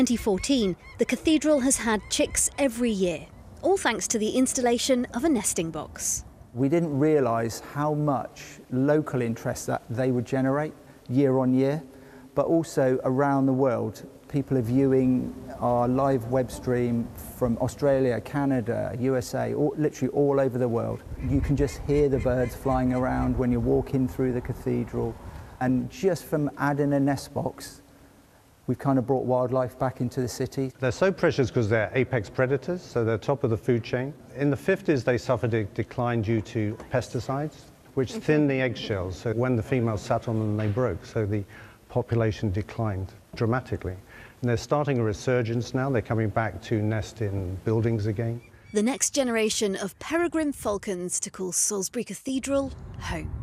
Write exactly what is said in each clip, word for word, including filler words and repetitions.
twenty fourteen, the cathedral has had chicks every year, all thanks to the installation of a nesting box. We didn't realise how much local interest that they would generate year on year, but also around the world. People are viewing our live web stream from Australia, Canada, U S A, all, literally all over the world. You can just hear the birds flying around when you're walking through the cathedral. And just from adding a nest box, we've kind of brought wildlife back into the city. They're so precious because they're apex predators, so they're top of the food chain. In the fifties, they suffered a decline due to pesticides, which thinned the eggshells. So when the females sat on them, they broke. So the population declined dramatically. And they're starting a resurgence now. They're coming back to nest in buildings again. The next generation of peregrine falcons to call Salisbury Cathedral home.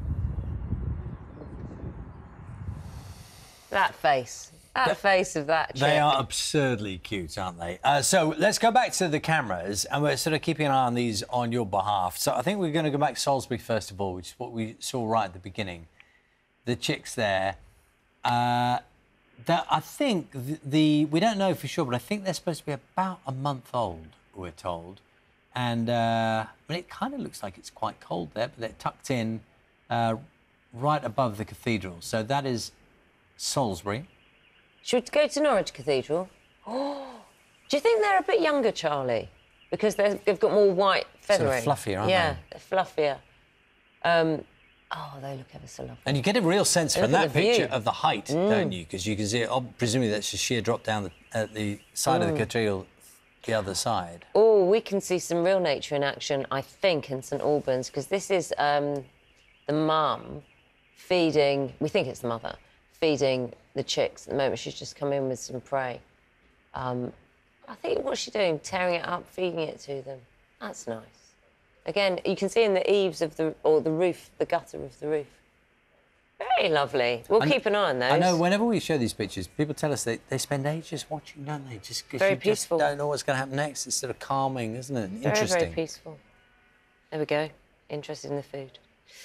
That face. That face of that chick. They are absurdly cute, aren't they? Uh, so let's go back to the cameras, and we're sort of keeping an eye on these on your behalf. So I think we're going to go back to Salisbury first of all, which is what we saw right at the beginning. The chicks there. Uh, that I think the, the we don't know for sure, but I think they're supposed to be about a month old, we're told. And uh, I mean, it kind of looks like it's quite cold there, but they're tucked in uh, right above the cathedral. So that is Salisbury. Should we go to Norwich Cathedral? Oh, do you think they're a bit younger, Charlie? Because they've got more white feathering. Sort of fluffier, aren't yeah, they? they're fluffier. Um, oh, they look ever so lovely. And you get a real sense Look from at that the picture view. of the height, Mm. don't you? Because you can see it, oh, presumably that's a sheer drop down the, at the side Mm. of the cathedral, the other side. Oh, we can see some real nature in action, I think, in St Albans, because this is um, the mum feeding, we think it's the mother, feeding the chicks at the moment. She's just come in with some prey. Um, I think, what's she doing? Tearing it up, feeding it to them. That's nice. Again, you can see in the eaves of the, or the roof, the gutter of the roof. Very lovely. We'll And keep an eye on those. I know whenever we show these pictures, people tell us they, they spend ages watching, don't they? Just because Very you peaceful. just don't know what's going to happen next. It's sort of calming, isn't it? Very, Interesting. very peaceful. There we go. Interested in the food.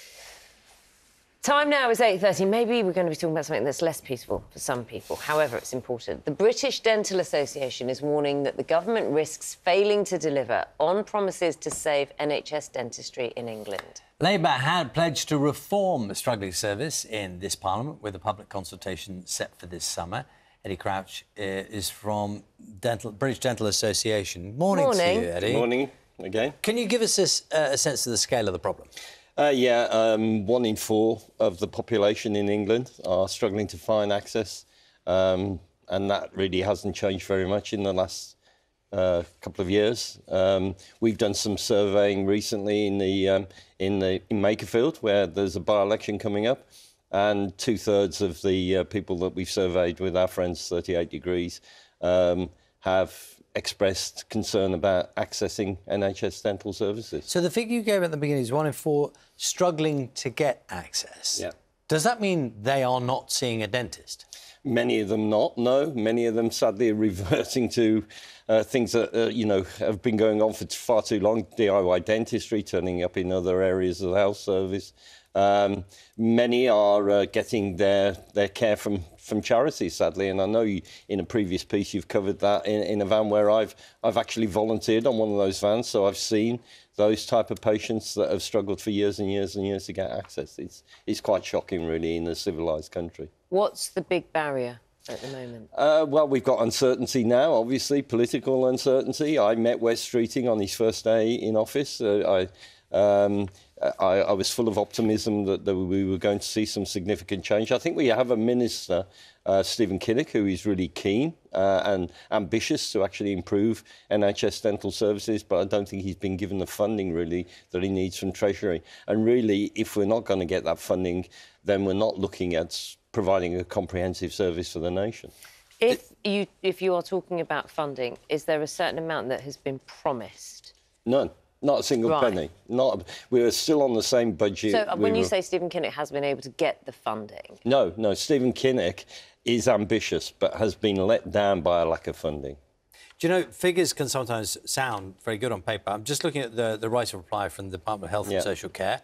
Time now is eight thirty. Maybe we're going to be talking about something that's less peaceful for some people. However, it's important. The British Dental Association is warning that the government risks failing to deliver on promises to save N H S dentistry in England. Labour had pledged to reform the struggling service in this Parliament with a public consultation set for this summer. Eddie Crouch uh, is from Dental, British Dental Association. Morning, Morning. to you, Eddie. Morning, again. Can you give us this, uh, a sense of the scale of the problem? Uh, yeah, um, one in four of the population in England are struggling to find access, um, and that really hasn't changed very much in the last uh, couple of years. Um, we've done some surveying recently in the um, in the in Makerfield, where there's a by-election coming up, and two-thirds of the uh, people that we've surveyed with our friends thirty-eight degrees um, have expressed concern about accessing N H S dental services. So the figure you gave at the beginning is one in four struggling to get access. Yeah. Does that mean they are not seeing a dentist? Many of them not, no. Many of them, sadly, are reverting to uh, things that, uh, you know, have been going on for far too long. D I Y dentistry, turning up in other areas of the health service. Um, many are uh, getting their their care from, from charities, sadly, and I know you, in a previous piece you've covered that in, in a van where I've I've actually volunteered on one of those vans, so I've seen those type of patients that have struggled for years and years and years to get access. It's it's quite shocking, really, in a civilised country. What's the big barrier at the moment? Uh, well, we've got uncertainty now, obviously, political uncertainty. I met Wes Streeting on his first day in office. Uh, I, um, I, I was full of optimism that, that we were going to see some significant change. I think we have a minister, uh, Stephen Kinnock, who is really keen uh, and ambitious to actually improve N H S dental services, but I don't think he's been given the funding, really, that he needs from Treasury. And really, if we're not going to get that funding, then we're not looking at providing a comprehensive service for the nation. If you, if you are talking about funding, is there a certain amount that has been promised? None. Not a single Right. penny. Not. We are still on the same budget. So uh, we when you were- say Stephen Kinnock has been able to get the funding... No, no, Stephen Kinnock is ambitious but has been let down by a lack of funding. Do you know, figures can sometimes sound very good on paper. I'm just looking at the, the right of reply from the Department of Health Yeah. and Social Care.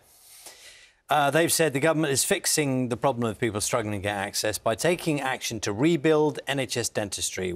Uh, they've said the government is fixing the problem of people struggling to get access by taking action to rebuild N H S dentistry.